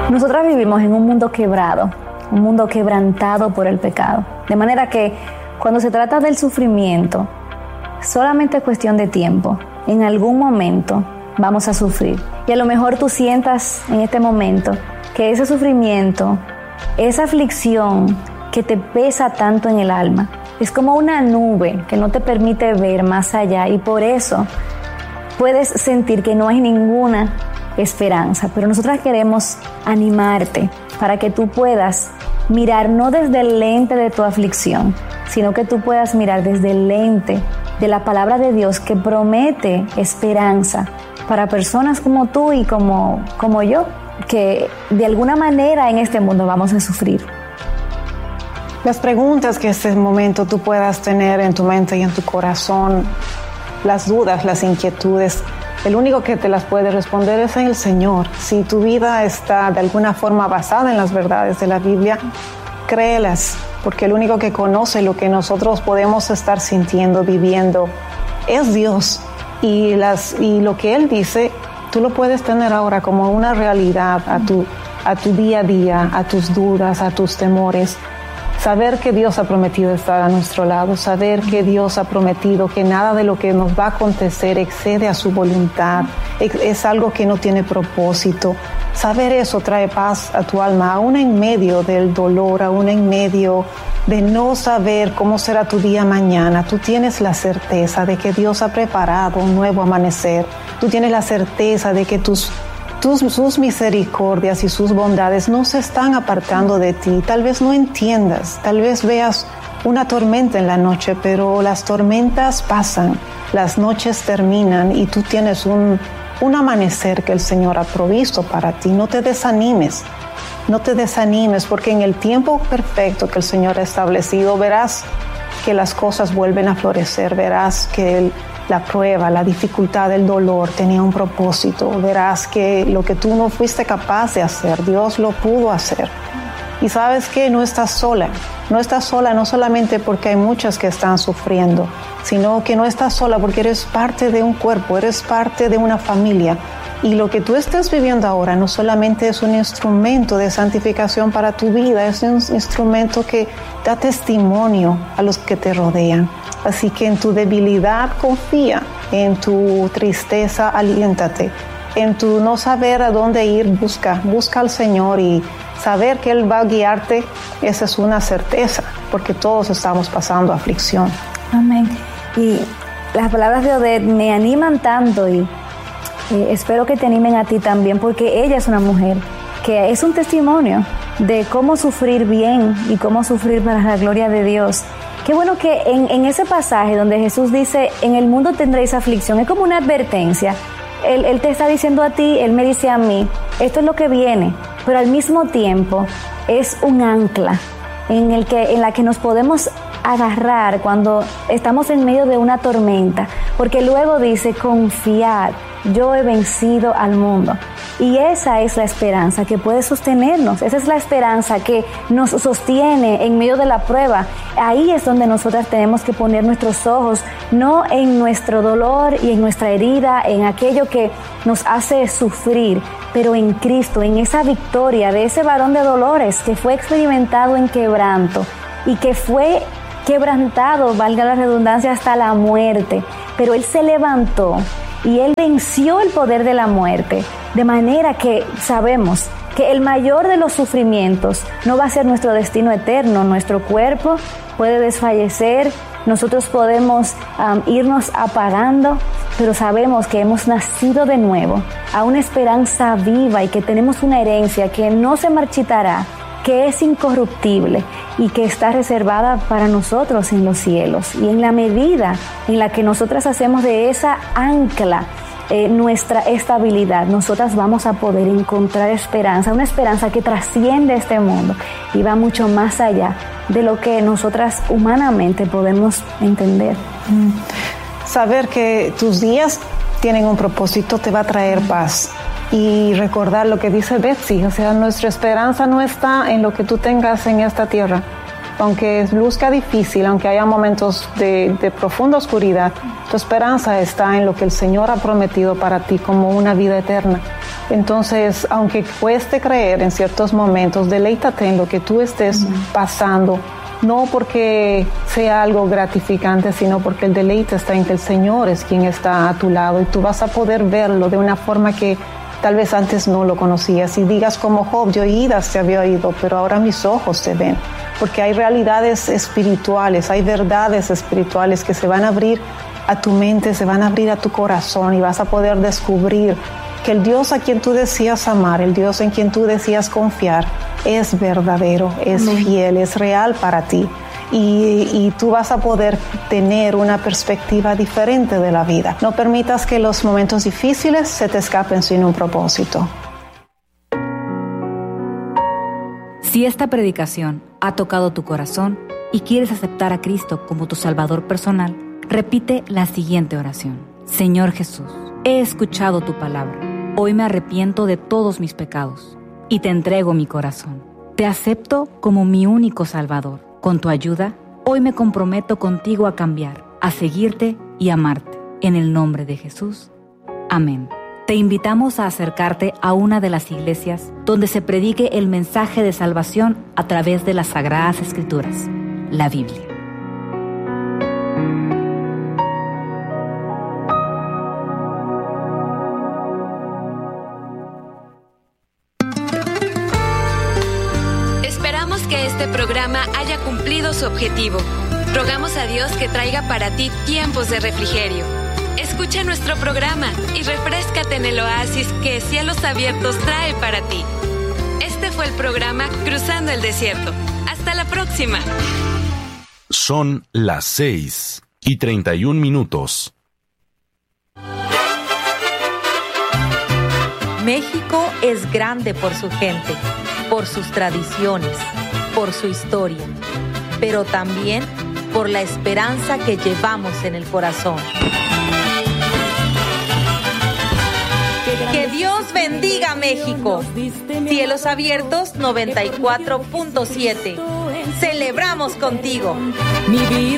Nosotras vivimos en un mundo quebrado, un mundo quebrantado por el pecado. De manera que cuando se trata del sufrimiento, solamente es cuestión de tiempo. En algún momento vamos a sufrir. Y a lo mejor tú sientas en este momento que ese sufrimiento, esa aflicción que te pesa tanto en el alma, es como una nube que no te permite ver más allá, y por eso puedes sentir que no hay ninguna esperanza. Pero nosotras queremos animarte para que tú puedas mirar no desde el lente de tu aflicción, sino que tú puedas mirar desde el lente de la palabra de Dios, que promete esperanza para personas como tú y como yo, que de alguna manera en este mundo vamos a sufrir. Las preguntas que en este momento tú puedas tener en tu mente y en tu corazón, las dudas, las inquietudes, el único que te las puede responder es el Señor. Si tu vida está de alguna forma basada en las verdades de la Biblia, créelas, porque el único que conoce lo que nosotros podemos estar sintiendo, viviendo, es Dios. Y lo que Él dice, tú lo puedes tener ahora como una realidad a tu día a día, a tus dudas, a tus temores. Saber que Dios ha prometido estar a nuestro lado, saber que Dios ha prometido que nada de lo que nos va a acontecer excede a su voluntad, es algo que no tiene propósito. Saber eso trae paz a tu alma, aún en medio del dolor, aún en medio de no saber cómo será tu día mañana. Tú tienes la certeza de que Dios ha preparado un nuevo amanecer. Tú tienes la certeza de que sus misericordias y sus bondades no se están apartando de ti. Tal vez no entiendas, tal vez veas una tormenta en la noche, pero las tormentas pasan, las noches terminan y tú tienes un amanecer que el Señor ha provisto para ti. No te desanimes, porque en el tiempo perfecto que el Señor ha establecido verás que las cosas vuelven a florecer, verás que la prueba, la dificultad, el dolor tenía un propósito. Verás que lo que tú no fuiste capaz de hacer, Dios lo pudo hacer. Y sabes que no estás sola no solamente porque hay muchas que están sufriendo, sino que no estás sola porque eres parte de un cuerpo, eres parte de una familia. Y lo que tú estás viviendo ahora no solamente es un instrumento de santificación para tu vida, es un instrumento que da testimonio a los que te rodean. Así que en tu debilidad confía, en tu tristeza aliéntate, en tu no saber a dónde ir busca al Señor, y saber que Él va a guiarte, esa es una certeza, porque todos estamos pasando aflicción. Amén. Y las palabras de Odette me animan tanto, y espero que te animen a ti también, porque ella es una mujer que es un testimonio de cómo sufrir bien y cómo sufrir para la gloria de Dios. Qué bueno que en ese pasaje donde Jesús dice, en el mundo tendréis aflicción, es como una advertencia. Él te está diciendo a ti, Él me dice a mí, esto es lo que viene, pero al mismo tiempo es un ancla en la que nos podemos agarrar cuando estamos en medio de una tormenta, porque luego dice, confiad, yo he vencido al mundo. Y esa es la esperanza que puede sostenernos, esa es la esperanza que nos sostiene en medio de la prueba. Ahí es donde nosotras tenemos que poner nuestros ojos, no en nuestro dolor y en nuestra herida, en aquello que nos hace sufrir, pero en Cristo, en esa victoria de ese varón de dolores que fue experimentado en quebranto y que fue quebrantado, valga la redundancia, hasta la muerte, pero Él se levantó y Él venció el poder de la muerte, de manera que sabemos que el mayor de los sufrimientos no va a ser nuestro destino eterno. Nuestro cuerpo puede desfallecer, nosotros podemos irnos apagando, pero sabemos que hemos nacido de nuevo a una esperanza viva y que tenemos una herencia que no se marchitará, que es incorruptible y que está reservada para nosotros en los cielos. Y en la medida en la que nosotras hacemos de esa ancla nuestra estabilidad, nosotras vamos a poder encontrar esperanza, una esperanza que trasciende este mundo y va mucho más allá de lo que nosotras humanamente podemos entender. Saber que tus días tienen un propósito te va a traer paz. Y recordar lo que dice Betsy, o sea, nuestra esperanza no está en lo que tú tengas en esta tierra. Aunque luzca difícil, aunque haya momentos de profunda oscuridad, tu esperanza está en lo que el Señor ha prometido para ti como una vida eterna. Entonces, aunque cueste creer en ciertos momentos, deleítate en lo que tú estés pasando, no porque sea algo gratificante, sino porque el deleite está en que el Señor es quien está a tu lado y tú vas a poder verlo de una forma que tal vez antes no lo conocías y digas como Job, yo oídas te había oído, pero ahora mis ojos te ven, porque hay realidades espirituales, hay verdades espirituales que se van a abrir a tu mente, se van a abrir a tu corazón y vas a poder descubrir que el Dios a quien tú decías amar, el Dios en quien tú decías confiar, es verdadero, es fiel, es real para ti. Y tú vas a poder tener una perspectiva diferente de la vida. No permitas que los momentos difíciles se te escapen sin un propósito. Si esta predicación ha tocado tu corazón y quieres aceptar a Cristo como tu Salvador personal, repite la siguiente oración. Señor Jesús, he escuchado tu palabra. Hoy me arrepiento de todos mis pecados y te entrego mi corazón. Te acepto como mi único Salvador. Con tu ayuda, hoy me comprometo contigo a cambiar, a seguirte y amarte. En el nombre de Jesús. Amén. Te invitamos a acercarte a una de las iglesias donde se predique el mensaje de salvación a través de las Sagradas Escrituras, la Biblia. Que este programa haya cumplido su objetivo. Rogamos a Dios que traiga para ti tiempos de refrigerio. Escucha nuestro programa y refréscate en el oasis que Cielos Abiertos trae para ti. Este fue el programa Cruzando el Desierto. Hasta la próxima. Son las 6:31. México es grande por su gente, por sus tradiciones, por su historia, pero también por la esperanza que llevamos en el corazón. Que Dios bendiga a México. Cielos Abiertos 94.7. Celebramos contigo. Mi vida